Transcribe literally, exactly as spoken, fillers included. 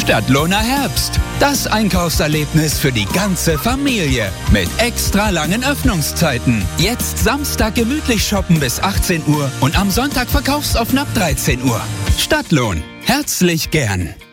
Stadtlohner Herbst. Das Einkaufserlebnis für die ganze Familie. Mit extra langen Öffnungszeiten. Jetzt Samstag gemütlich shoppen bis achtzehn Uhr und am Sonntag verkaufsoffen ab dreizehn Uhr. Stadtlohn. Herzlich gern.